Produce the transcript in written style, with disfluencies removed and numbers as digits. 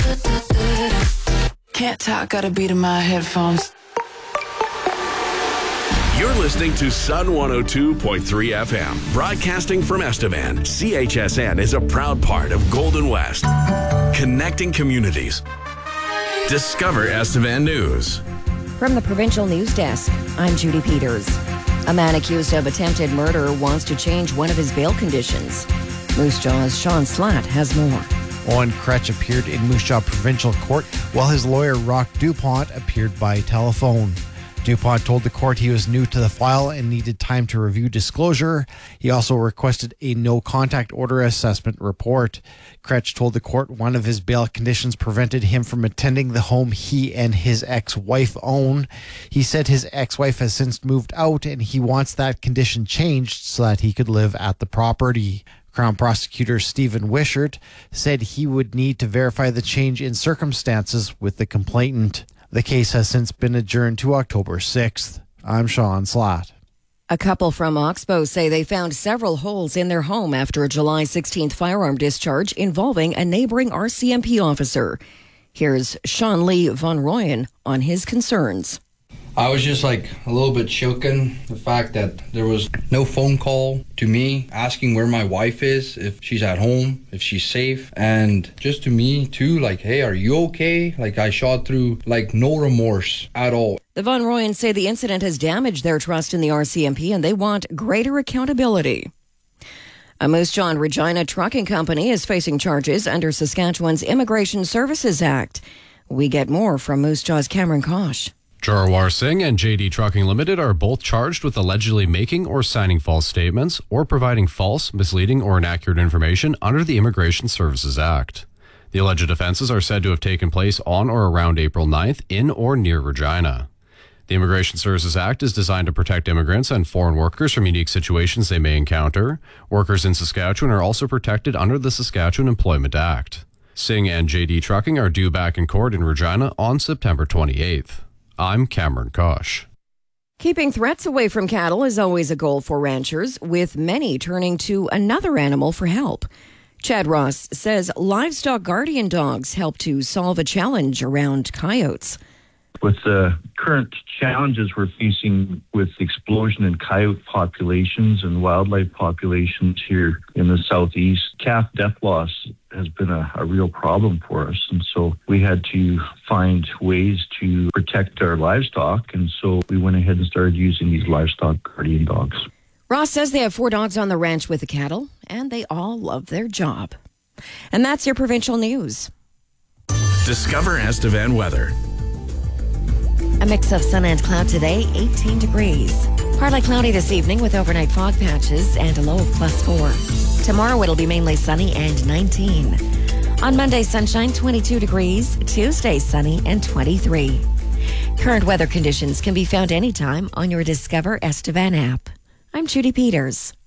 Can't talk, got a beat in my headphones. You're listening to Sun 102.3 FM, broadcasting from Estevan. CHSN is a proud part of Golden West, connecting communities. Discover Estevan News. From the Provincial News Desk, I'm Judy Peters. A man accused of attempted murder wants to change one of his bail conditions. Moose Jaw's Sean Slatt has more. Owen Kretsch appeared in Moose Jaw Provincial Court while his lawyer Rock DuPont appeared by telephone. DuPont told the court he was new to the file and needed time to review disclosure. He also requested a no-contact order assessment report. Kretsch told the court one of his bail conditions prevented him from attending the home he and his ex-wife own. He said his ex-wife has since moved out and he wants that condition changed so that he could live at the property. Crown Prosecutor Stephen Wishart said he would need to verify the change in circumstances with the complainant. The case has since been adjourned to October 6th. I'm Sean Slatt. A couple from Oxbow say they found several holes in their home after a July 16th firearm discharge involving a neighboring RCMP officer. Here's Sean Lee Von Royen on his concerns. I was just like a little bit shaken, the fact that there was no phone call to me asking where my wife is, if she's at home, if she's safe. And just to me too, like, hey, are you okay? Like, I shot through like no remorse at all. The Von Royens say the incident has damaged their trust in the RCMP and they want greater accountability. A Moose Jaw and Regina trucking company is facing charges under Saskatchewan's Immigration Services Act. We get more from Moose Jaw's Cameron Kosh. Jarawar Singh and JD Trucking Limited are both charged with allegedly making or signing false statements or providing false, misleading, or inaccurate information under the Immigration Services Act. The alleged offenses are said to have taken place on or around April 9th in or near Regina. The Immigration Services Act is designed to protect immigrants and foreign workers from unique situations they may encounter. Workers in Saskatchewan are also protected under the Saskatchewan Employment Act. Singh and JD Trucking are due back in court in Regina on September 28th. I'm Cameron Kosh. Keeping threats away from cattle is always a goal for ranchers, with many turning to another animal for help. Chad Ross says livestock guardian dogs help to solve a challenge around coyotes. With the current challenges we're facing with the explosion in coyote populations and wildlife populations here in the southeast, calf death loss has been a real problem for us. And so we had to find ways to protect our livestock. And so we went ahead and started using these livestock guardian dogs. Ross says they have 4 dogs on the ranch with the cattle, and they all love their job. And that's your provincial news. Discover Estevan weather. A mix of sun and cloud today, 18 degrees. Partly cloudy this evening with overnight fog patches and a low of +4. Tomorrow it'll be mainly sunny and 19. On Monday, sunshine, 22 degrees. Tuesday, sunny and 23. Current weather conditions can be found anytime on your Discover Estevan app. I'm Judy Peters.